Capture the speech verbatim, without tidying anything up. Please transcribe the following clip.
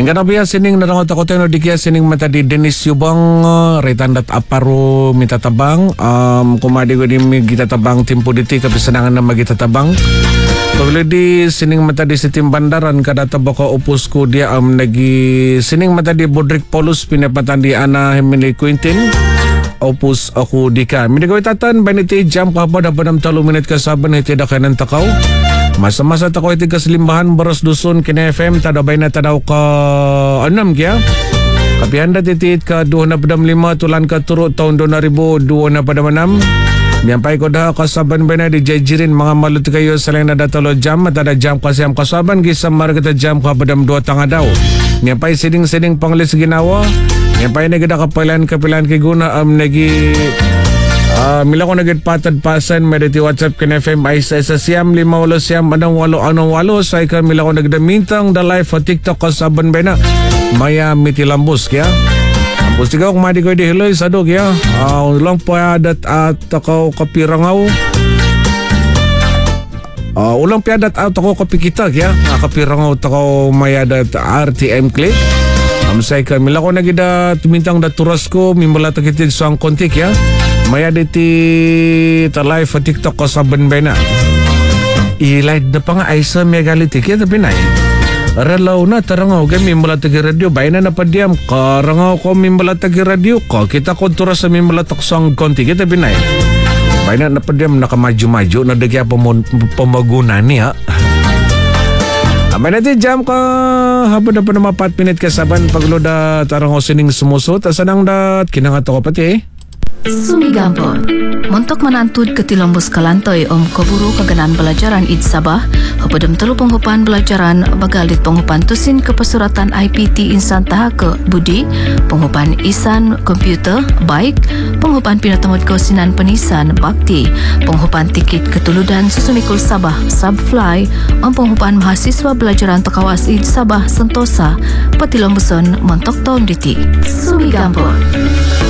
Ingkana biya sining narangot ako tayo no di kaya sining mata di Dennis Yubang uh, retandat aparo mitatabang um, kumadi ko di magitatabang timpo diti kapisanangan na magitatabang paglo di sining mata di si Timbandaran kadataba ko upos ko dia um, nagi sining mata di Bodrick Paulus pinapatan di Ana Hemili Quintin opus ako di ka minigaway tatan baniti jam kapag dapat talo minit kasaban iti da kanan takaw masa-masa tako iti kaslimbahan baros dusun kina F M tadabay na tadaw ka anam kya kapihanda titit ka duha na padam lima tulan ka turo taon do na ribu duha na padam anam niyampay ko da kasaban ba na di jajirin mga malut kayo sa lang na datalo jam at ada jam kasi ang kasaban gisam maragata jam ka padam duha tanga daw niyampay sining-sining panglis ginawa niyampay nagida kapilan kapilan kay guna am nagi Uh, mila ko nagitpatad pasan mediti WhatsApp kin F M ay sa isa siyam lima walo siyam anong walo anong walo sa ikan mila ko nagdamintang da live o TikTok kasaban ba na maya mitilambos kaya ambos tigaw kumadi ko di hiloy sa dog ya uh, ulang payadat at takaw kapirangaw uh, ulang payadat at takaw kapikita kaya uh, kapirangaw takaw mayadat R T M click am sa ikan mila ko nagida tumintang da turas ko mimula takitid sa ang kontik ya maya diti ta live sa TikTok ko sa banbena i-live na pa nga ay sa megaliti kaya tabi na ralaw na tarangaw kaya mimula tagi radio bay na napadiam karangaw ko mimula tagi radio ko kita kontura sa mimula taksang konti kaya tabi na bay na napadiam nakamaju-maju na dagya pamagunan niya amay natin jam ka hapon na pa na mapat minute kasaban pagloda tarangaw sining sumusot asanang dat kinangato ko pati eh Sumigampon. Montok manantud ketilambos kalantoy om kaburu kaganan belajaran id Sabah. Hapadam telu penghupan belajaran bagalit penghupan tusin kepesuratan I P T insan taha ke Budi, penghupan isan komputer baik, penghupan pinatamud kosinan penisan bakti, penghupan tikit ketuludan susumikul Sabah Subfly, om penghupan mahasiswa belajaran tekawas id Sabah Sentosa, patilamboson montok tahun diti. Sumigampon.